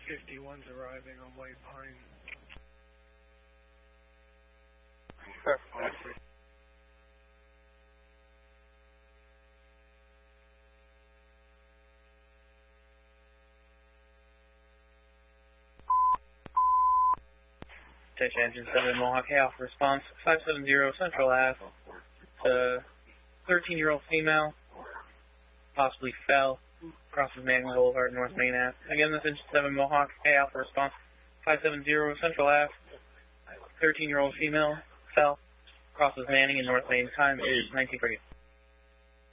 51's arriving on White Pine. Attention Engine 7 Mohawk, hey, Alpha response 570 Central Ave to 13-year-old female, possibly fell, crosses Manning Boulevard, North Main Ave. Again, this is Engine 7 Mohawk, hey, Alpha response 570 Central Ave, 13-year-old female, fell, crosses Manning in North Main. Time is 19:30.